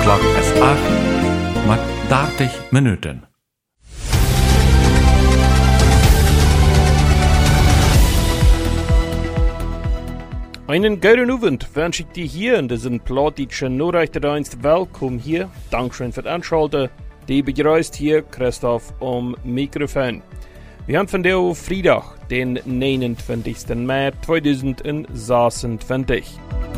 klok is 8 met 30 minuten. Einen guten Abend wünsche ich dir hier in diesem plattdeutschen Nachrichtendienst. Willkommen hier. Dankeschön für das Anschalten. Die begrüßt hier Christoph am Mikrofon. Wir haben von der Freitag, den 29. Mai 2026.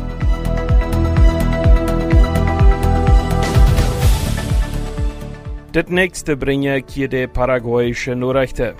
Das nächste bringe ich hier die paraguayische Nachrichten.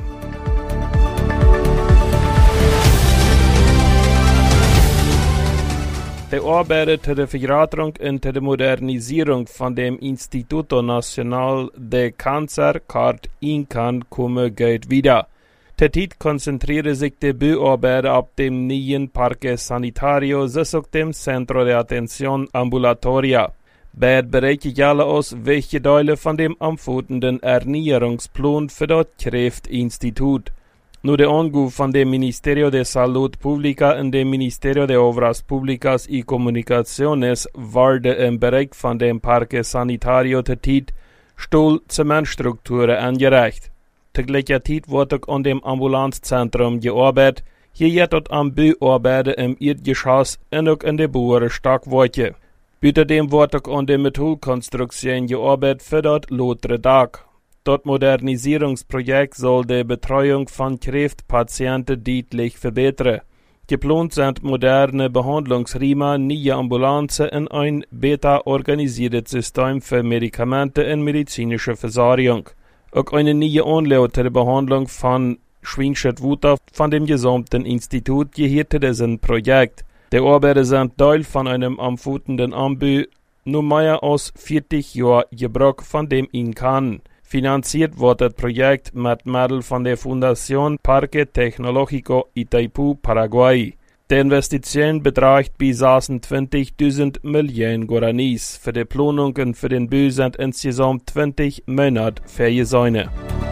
Die Arbeiter zur der Vergrößerung und zur der Modernisierung von dem Instituto Nacional de Cáncer, CART INCAN, geht wieder. Der Zeit konzentriere sich die Bauarbeiter auf dem neuen Parque Sanitario, sowie dem Centro de Atención Ambulatoria. Bald bereiche ich alle aus, welche Teile von dem amtenden Ernährungsplan für das Kräftinstitut. Nur der Anruf von dem Ministerio de Salud Pública und dem Ministerio de Obras Públicas y Comunicaciones wurde im Bereich von dem Parque Sanitario der Zeit Stuhl-Zementstrukturen angereicht. Zur gleichen Zeit wurde auch an dem Ambulanzzentrum gearbeitet, hier jetzt am Bauarbeiten im Erdgeschoss und auch in der Bauernstockwerke. Außerdem wurde auch an der Metallkonstruktion gearbeitet für das lotere Dach. Das Modernisierungsprojekt soll die Betreuung von Krebspatienten deutlich verbessern. Geplant sind moderne Behandlungsräume, neue Ambulanzen und ein besser organisiertes System für Medikamente und medizinische Versorgung. Auch eine neue Anlage zur Behandlung von Schwingschnittwunder von dem gesamten Institut gehört zu diesem Projekt. Die Arbeiter sind Teil von einem amtenden Anbau, nur mehr als 40 Jahre Gebrauch von dem INCAN. Finanziert wird das Projekt mit Mitteln von der Fundación Parque Tecnológico Itaipú, Paraguay. Die Investition beträgt bis 26.000 Millionen Guaranis. Für die Planung und für den Bau sind insgesamt 20 Monate vorgesehen.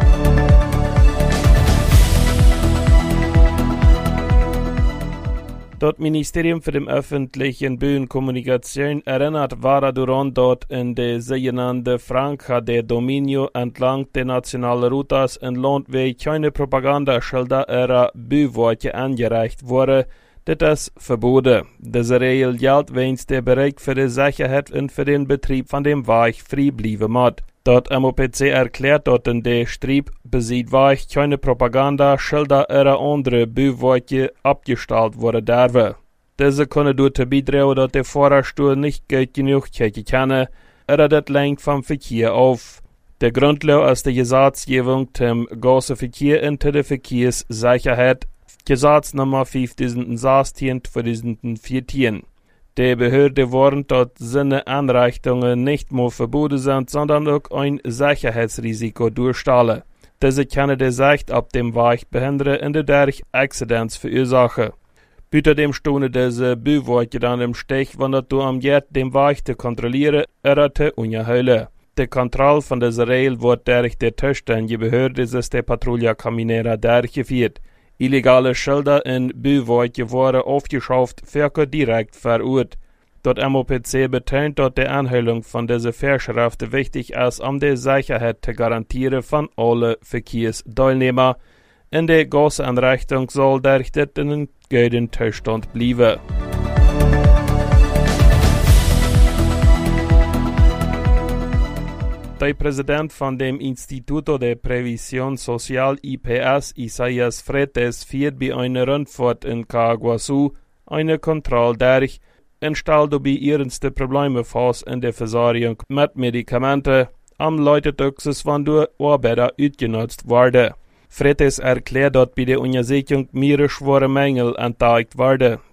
Das Ministerium für den öffentlichen Bau und Kommunikation erinnert war daran, dort in der sogenannten Franja de Dominio entlang der nationalen Routes in Landweg keine Propagandaschilder ihrer Bauwerke angereicht wurden. Das ist verboten. Diese Regel gilt, wenn der Bereich für die Sicherheit und für den Betrieb von dem Weg frei bleiben muss. Dort MOPC erklärt, dass in der Streib besieht Weg keine Propagandaschilder oder andere Bauwerke abgestellt worden dürfen. Diese können dazu beitragen, dass der Fahrerstuhl nicht gut genug checken kann, oder das lenkt vom Verkehr auf. Der Grundlage ist die Gesetzgebung zum Gassenverkehr und der Verkehrssicherheit, Gesetz Nummer 5016/2014. Die Behörde warnt, dass seine Einrichtungen nicht nur verboten sind, sondern auch ein Sicherheitsrisiko darstellen. Diese können die Sicht auf dem Weg behindern und dadurch Accidents verursachen. Außerdem stehen diese Bauwerke dann im Stich, wenn du am Jet den Weg zu kontrollieren oder zu unterhalten. Die Kontrolle von dieser Regel wird durch die zuständige Behörde, das ist die Patrulla Caminera, durchgeführt. Illegale Schilder in Bauwerke wurden aufgeschafft, Verkehr direkt verurteilt. Das MOPC betont, dass die Anhörung von dieser Vorschriften wichtig ist, um die Sicherheit zu garantieren von allen Verkehrsteilnehmern. In der Gaseinrichtung soll der in einem guten Zustand bleiben. Der Präsident von dem Instituto de Previsión Social IPS, Isaías Freites, führt bei einer Rundfahrt in Caguazú eine Kontrolle durch und stellt dabei ernste Probleme fest in der Versorgung mit Medikamenten, am Leute Taxis, wenn durch Arbeiter ausgenutzt werden. Freites erklärt, dass bei der Untersuchung mehrere schwere Mängel entdeckt werden.